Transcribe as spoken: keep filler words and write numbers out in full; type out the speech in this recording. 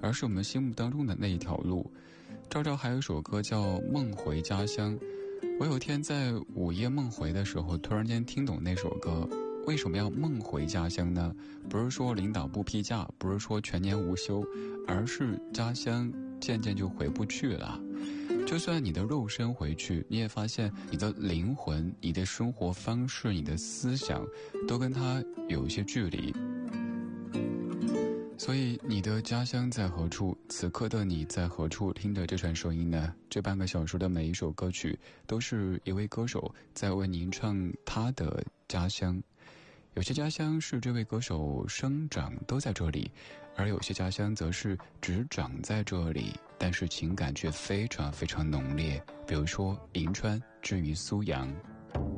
而是我们心目当中的那一条路。赵照还有一首歌叫《梦回家乡》，我有天在午夜梦回的时候，突然间听懂那首歌。为什么要梦回家乡呢？不是说领导不批假，不是说全年无休，而是家乡渐渐就回不去了。就算你的肉身回去，你也发现你的灵魂、你的生活方式、你的思想都跟它有一些距离。所以你的家乡在何处？此刻的你在何处？听着这串声音呢？这半个小时的每一首歌曲都是一位歌手在为您唱他的家乡。有些家乡是这位歌手生长都在这里，而有些家乡则是只长在这里，但是情感却非常非常浓烈。比如说银川之于苏阳。